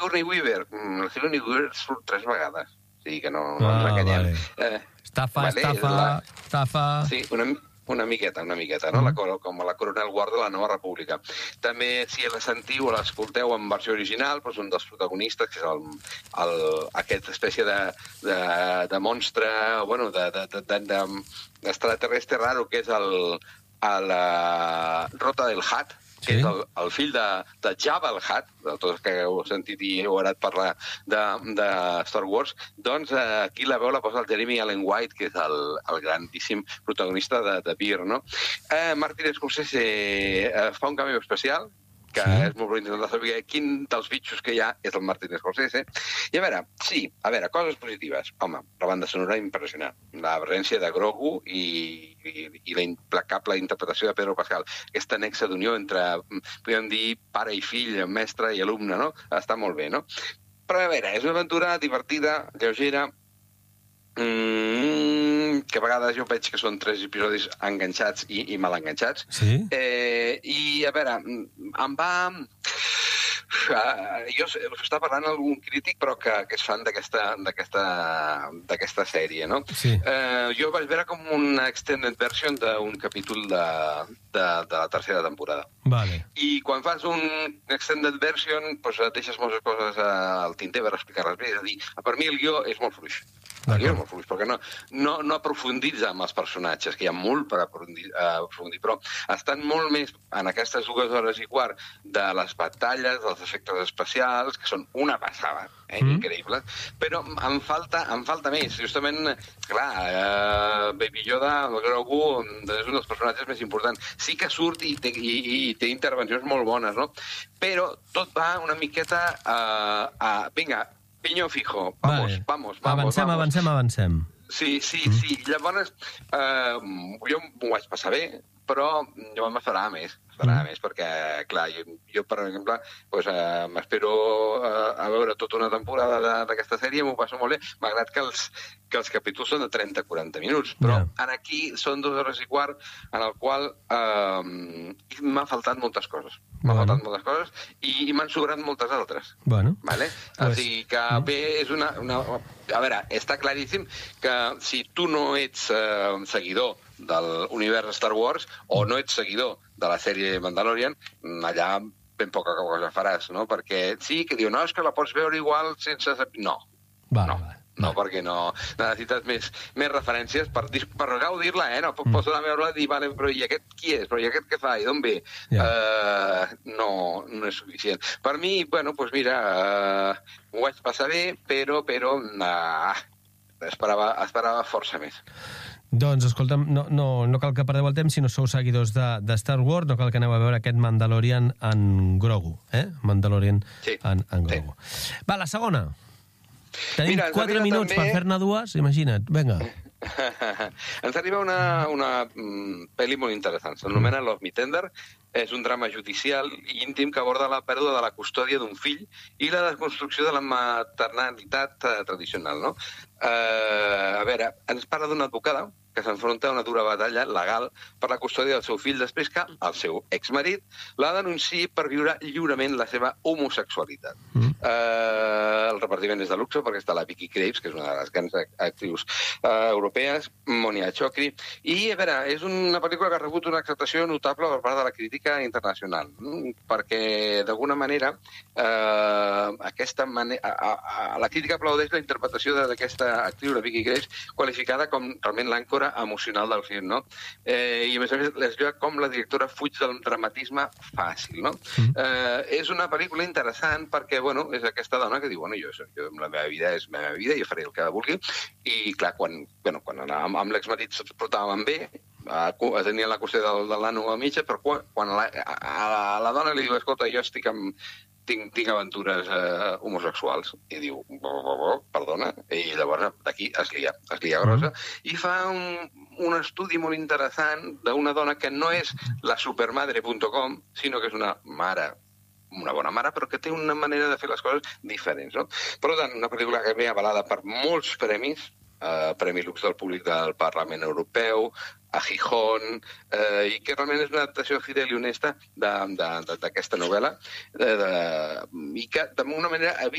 Sigourney Weaver. La Sigourney Weaver surt 3 vegades. O sigui que no ens enganyem. Vale. Estafa... Sí, una miqueta, no? Com la Coronel Ward de la Nova República. També, si la sentiu o l'escolteu en versió original, doncs un dels protagonistes, que és aquesta espècie de monstre, bueno, d'extraterrestre raro, que és el Rota del Hutt, que és el fill de Jabba el Hutt, de tots que heu sentit i heu anat parlar de Star Wars, doncs aquí la veu la posa el Jeremy Allen White, que és el grandíssim protagonista de Beer, no? Martin Scorsese fa un cameo especial, que és molt interessant de saber quin dels bitxos que hi ha és el Martin Scorsese. I a veure, coses positives. Home, la banda sonora impressionant. La presència de Grogu i la implacable interpretació de Pedro Pascal. Aquesta nexa d'unió entre, podríem dir, pare i fill, mestre i alumne, no? Està molt bé, no? Però a veure, és una aventura divertida, lleugera, que a vegades jo veig que són 3 episodis enganxats i mal enganxats. Sí? I, a veure, em va... jo us està parlant algun crític, però que és fan d'aquesta sèrie, no? Sí. Jo vaig veure com una extended version d'un capítol de la tercera temporada. Vale. I quan fas un extended version, doncs et deixes moltes coses al tinter per explicar-les bé. És a dir, per mi el guió és molt fluix. El guió és molt fluix, perquè no aprofunditza amb els personatges, que hi ha molt per aprofundir, però estan molt més en aquestes 2 hores i quart de les batalles, dels efectes especials, que són una passada, increïbles, però em falta més. Justament, clar, Baby Yoda, el Grogu, és un dels personatges més importants. Sí que surt i té intervencions molt bones, no? Però tot va una miqueta vinga, piño fijo, vamos. Avancem. Sí. Llavors, jo m'ho vaig passar bé, però jo m'esperava més, perquè, clar, jo per exemple, m'espero a veure tota una temporada d'aquesta sèrie, m'ho passo molt bé, malgrat que els capítols són de 30-40 minuts, però aquí són 2 hores i quart, en el qual m'ha faltat moltes coses. I m'han sobrat moltes altres. Vale? O sigui que bé, és una... A veure, està claríssim que si tu no ets seguidor de l'univers Star Wars o no ets seguidor de la sèrie Mandalorian, allà ben poca cosa faràs, no? Perquè sí, que diu, no, és que la pots veure igual sense... No, perquè no necessites més referències per gaudir-la, no pots anar a veure-la i dir, vale, però i aquest qui és? Però i aquest què fa? I d'on ve? No és suficient. Per mi, bueno, doncs mira, m'ho vaig passar bé, però esperava força més. Doncs, escolta'm, no cal que perdeu el temps si no sou seguidors de Star Wars, no cal que aneu a veure aquest Mandalorian en Grogu, Mandalorian en Grogu. Va, la segona. Tenim 4 minuts per fer-ne 2, imagina't, vinga. Ens arriba una pel·li molt interessant, s'anomena Love Me Tender, és un drama judicial i íntim que aborda la pèrdua de la custòdia d'un fill i la desconstrucció de la maternitat tradicional, no? A veure, ens parla d'una advocada que s'enfronta a una dura batalla legal per la custòdia del seu fill després que el seu exmarit la denunciï per viure lliurement la seva homosexualitat. El repartiment és de luxe perquè està la Vicky Krieps, que és una de les grans actrius europees, Monia Chokri, i a veure, és una pel·lícula que ha rebut una acceptació notable per part de la crítica internacional, perquè d'alguna manera la crítica aplaudeix la interpretació d'aquesta actriu, la Vicky Krieps, qualificada com realment l'àncora emocional del film, no? I a més es veu com la directora fuig del dramatisme fàcil, no? És una pel·lícula interessant perquè, bueno, és aquesta dona que diu, bueno, jo la meva vida és la meva vida, jo faré el que vulgui, i clar, quan amb l'exmarit es portaven bé, tenien la qüestió de l'ano a mitja, però quan a la dona li diu, escolta, jo tinc aventures homosexuals, i diu, perdona, i llavors d'aquí es lia grossa, i fa un estudi molt interessant d'una dona que no és la supermadre.com, sinó que és una bona mare, però que té una manera de fer les coses diferents, no? Per tant, una pel·lícula que ve avalada per molts premis, Premi Lux del Públic del Parlament Europeu, a Gijón, i que realment és una adaptació fidel i honesta d'aquesta novel·la, i que d'alguna manera